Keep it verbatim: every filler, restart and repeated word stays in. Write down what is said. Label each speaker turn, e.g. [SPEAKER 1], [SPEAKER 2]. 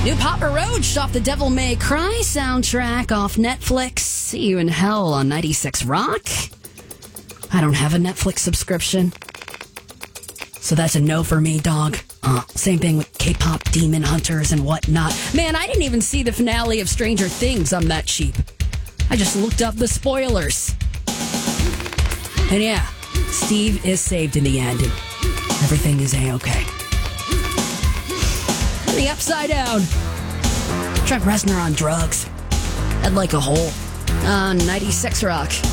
[SPEAKER 1] New Papa Roach off the Devil May Cry soundtrack off Netflix. See you in hell on ninety-six Rock. I don't have a Netflix subscription, so that's a no for me, dog. Uh, same thing with K-pop Demon Hunters and whatnot. Man, I didn't even see the finale of Stranger Things. I'm that cheap. I just looked up the spoilers. And yeah, Steve is saved in the end, and everything is A-okay. And the Upside Down. Trent Reznor on drugs. Head like a hole. On ninety-six Rock.